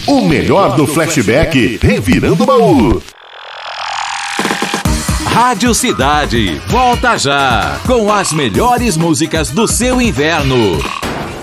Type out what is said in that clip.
O melhor do flashback, revirando o baú. Rádio Cidade, volta já, com as melhores músicas do seu inverno.